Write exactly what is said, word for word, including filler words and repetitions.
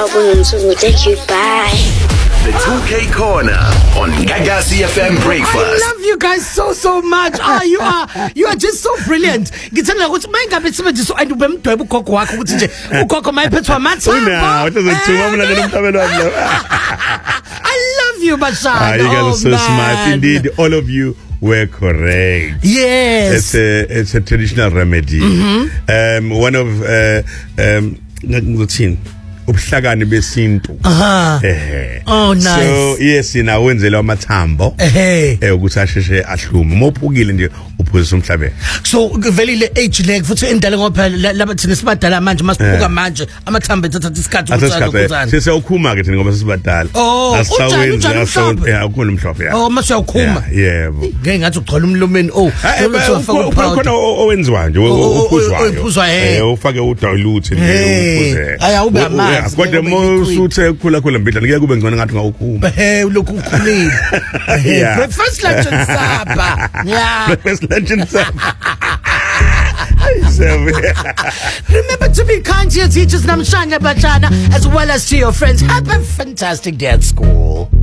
Thank you. Bye. The two K Corner on Gagasi F M Breakfast. I love you guys so so much. Ah, you are you are just so brilliant. Ngithanda ukuthi mayingabe sibenzisa and ubemdweba ugogo wakho ukuthi nje ugogo mayiphethwa mathambo. Una, utazongithuma mina lenomthabelo wami lo. I love you, Bashana. Ah, you guys oh, are so man. smart indeed. All of you were correct. Yes. It's a it's a traditional remedy. Mm-hmm. Um one of uh um ngithini ubuhlakani besintu. Aha. Eh. Oh nice. So yes ina wenzela amathambo. Eh. Eh ukuthi asheshe ahlume. Mophukile nje uphuzisa umhlabeni. So vele le age leg futhi endala ngoba laba thina sibadala manje masiphuka manje amathambo ethatha isikhathi ukuthi sese ukhuma ke thina ngoba sesibadala. Asisawenza asawenza yeah ukhona umhlophe ya. Oh mase uyakhuma. Yebo. Ngeke ngathi ugcola umlomeni oh khona owenziwa nje uphuzwayo. Eh ufake udilute nje uphuze. Aya ube amanzi. Kodwa mosuthe khula khula mbidla ngeke kube ngcono ngathi ngawukhuma. Eh ulokhu ukhulile. Breakfast lunch and supper. Yeah. Breakfast lunch and supper. Remember to be kind to your teachers, Namshanya Bachana, as well as to your friends. Have a fantastic day at school.